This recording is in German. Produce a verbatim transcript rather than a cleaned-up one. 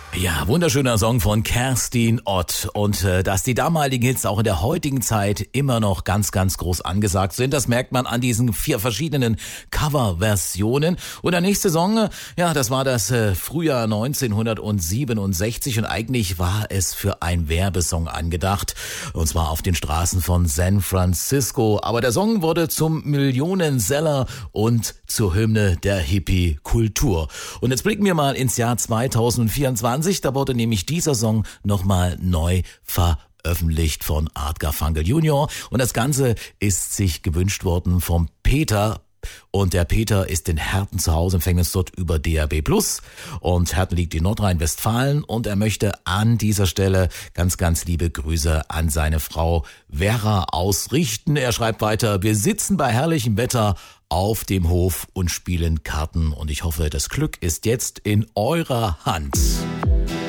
Ja, wunderschöner Song von Kerstin Ott. Und äh, dass die damaligen Hits auch in der heutigen Zeit immer noch ganz, ganz groß angesagt sind, das merkt man an diesen vier verschiedenen Coverversionen. Und der nächste Song, ja, das war das äh, Frühjahr neunzehnhundertsiebenundsechzig und eigentlich war es für ein Werbesong angedacht. Und zwar auf den Straßen von San Francisco. Aber der Song wurde zum Millionenseller und zur Hymne der Hippie-Kultur. Und jetzt blicken wir mal ins Jahr zweitausendvierundzwanzig. Da wurde nämlich dieser Song nochmal neu veröffentlicht von Art Garfunkel Junior Und das Ganze ist sich gewünscht worden vom Peter. Und der Peter ist in Herten zu Hause, empfängt uns dort über D A B Plus. Und Herten liegt in Nordrhein-Westfalen und er möchte an dieser Stelle ganz, ganz liebe Grüße an seine Frau Vera ausrichten. Er schreibt weiter: Wir sitzen bei herrlichem Wetter auf dem Hof und spielen Karten und ich hoffe, das Glück ist jetzt in eurer Hand.